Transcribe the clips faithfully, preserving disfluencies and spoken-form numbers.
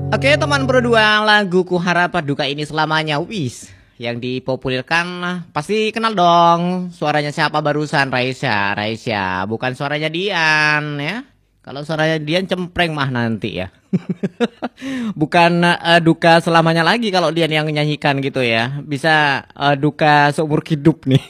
Oke teman berdua, laguku harap duka ini selamanya. Wis, yang dipopulerkan pasti kenal dong. Suaranya siapa barusan? Raisya, Raisya, bukan suaranya Dian ya. Kalau suaranya Dian cempreng mah nanti ya. Bukan uh, duka selamanya lagi kalau Dian yang nyanyikan gitu ya. Bisa uh, duka seumur hidup nih.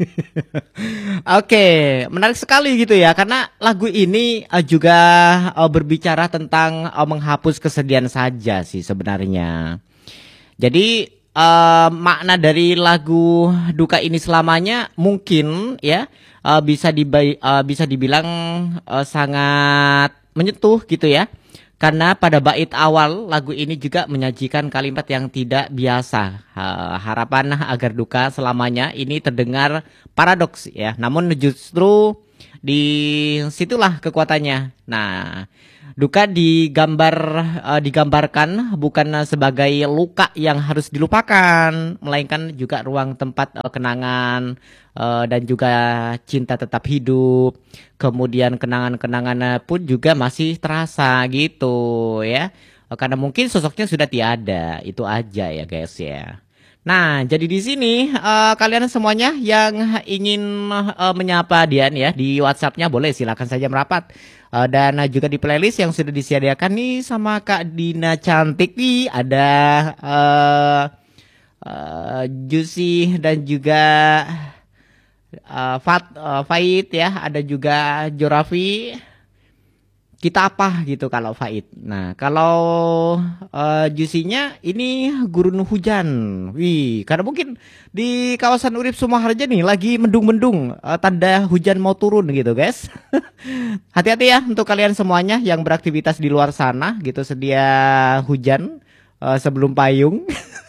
Oke, menarik sekali gitu ya. Karena lagu ini uh, juga uh, berbicara tentang uh, menghapus kesedihan saja sih sebenarnya. Jadi uh, makna dari lagu duka ini selamanya mungkin ya uh, bisa diba- uh, bisa dibilang uh, sangat menyentuh gitu ya. Karena pada bait awal lagu ini juga menyajikan kalimat yang tidak biasa. Ha, harapan agar duka selamanya ini terdengar paradoks ya. Namun justru di situlah kekuatannya. Nah, duka digambar uh, digambarkan bukan sebagai luka yang harus dilupakan, melainkan juga ruang tempat uh, kenangan uh, dan juga cinta tetap hidup. Kemudian kenangan-kenangan pun juga masih terasa gitu ya. Karena mungkin sosoknya sudah tiada. Itu aja ya guys ya. Nah, jadi di sini uh, kalian semuanya yang ingin uh, menyapa Dian ya di WhatsApp-nya boleh silakan saja merapat. Uh, dan juga di playlist yang sudah disediakan nih sama Kak Dina cantik nih ada uh, uh, Juicy dan juga Uh, Fat, uh, Faid ya, ada juga Jorafi. Kita apa gitu kalau Faid. Nah, kalau uh, Jusinya ini gurun hujan. Wih, karena mungkin di kawasan Urip Sumoharjo nih lagi mendung-mendung, uh, tanda hujan mau turun gitu, guys. Hati-hati ya untuk kalian semuanya yang beraktivitas di luar sana gitu, sedia hujan uh, sebelum payung.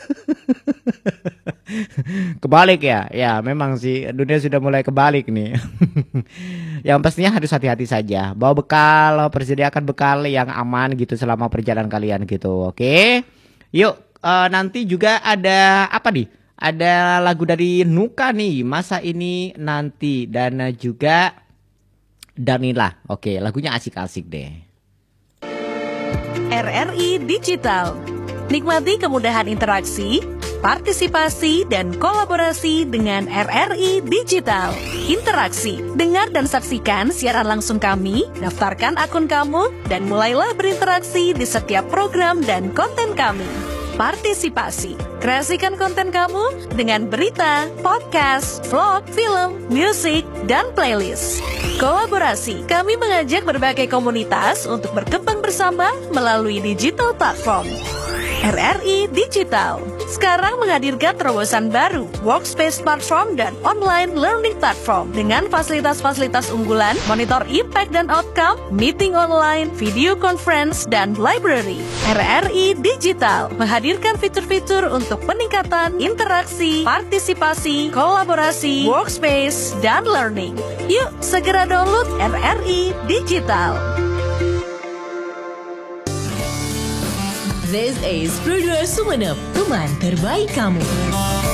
Kebalik ya, ya memang sih dunia sudah mulai kebalik nih. Yang pastinya harus hati-hati saja. Bawa bekal, persediakan bekal yang aman gitu selama perjalanan kalian gitu. Oke, yuk uh, nanti juga ada apa nih? Ada lagu dari Nuka nih, masa ini nanti dan juga Danila. Oke, lagunya asik-asik deh. R R I Digital. Nikmati kemudahan interaksi, partisipasi, dan kolaborasi dengan R R I Digital. Interaksi, dengar dan saksikan siaran langsung kami, daftarkan akun kamu, dan mulailah berinteraksi di setiap program dan konten kami. Partisipasi, kreasikan konten kamu dengan berita, podcast, vlog, film, musik, dan playlist. Kolaborasi, kami mengajak berbagai komunitas untuk berkembang bersama melalui digital platform. R R I Digital sekarang menghadirkan terobosan baru, workspace platform dan online learning platform dengan fasilitas-fasilitas unggulan, monitor impact dan outcome, meeting online, video conference, dan library. R R I Digital menghadirkan fitur-fitur untuk peningkatan interaksi, partisipasi, kolaborasi, workspace, dan learning. Yuk segera download R R I Digital. This is Producer Sumenep, teman terbaik kamu.